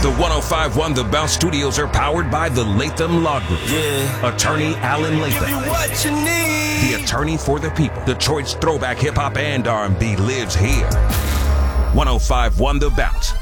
The 105.1 The Bounce Studios are powered by the Latham Law Group. Yeah. Attorney Alan Latham. Give you what you need. The attorney for the people. Detroit's throwback hip-hop and R&B lives here. 105.1 The Bounce.